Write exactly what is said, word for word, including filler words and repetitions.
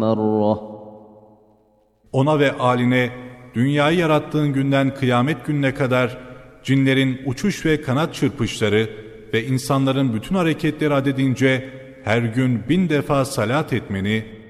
مرة. Ona ve âline dünyayı yarattığın günden kıyamet gününe kadar cinlerin uçuş ve kanat çırpışları ve insanların bütün hareketleri adedince her gün bin defa salat etmeni